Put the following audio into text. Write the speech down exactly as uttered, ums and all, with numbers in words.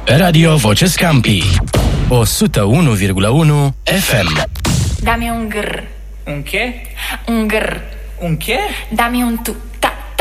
Radio Voce Scampi o sută unu virgulă unu F M. Dami un gr. Un che? Un gr. Un che? Dami un tu.